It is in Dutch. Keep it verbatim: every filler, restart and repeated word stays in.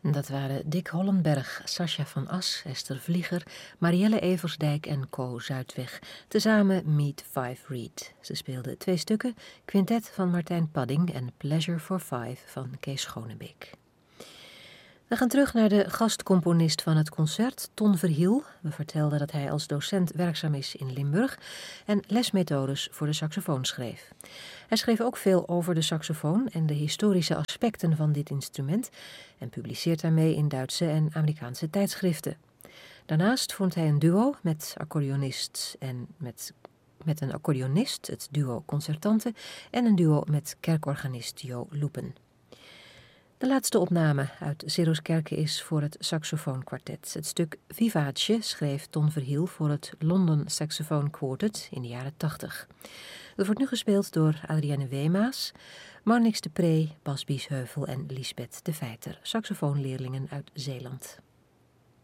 Dat waren Dick Hollenberg, Sascha van As, Esther Vlieger, Marielle Eversdijk en Co Zuidweg. Tezamen Meet Five Reed. Ze speelden twee stukken, Quintet van Martijn Padding en Pleasure for Five van Kees Schonebeek. We gaan terug naar de gastcomponist van het concert, Ton Verhiel. We vertelden dat hij als docent werkzaam is in Limburg en lesmethodes voor de saxofoon schreef. Hij schreef ook veel over de saxofoon en de historische aspecten van dit instrument en publiceert daarmee in Duitse en Amerikaanse tijdschriften. Daarnaast vormt hij een duo met accordeonist en met, met een accordeonist, het duo Concertante, en een duo met kerkorganist Jo Loepen. De laatste opname uit Seroskerke is voor het saxofoonkwartet. Het stuk Vivace schreef Ton Verhiel voor het London Saxophone Quartet in de jaren tachtig. Het wordt nu gespeeld door Adrienne Weemaas, Marnix de Pre, Bas Biesheuvel en Lisbeth de Vijter, saxofoonleerlingen uit Zeeland.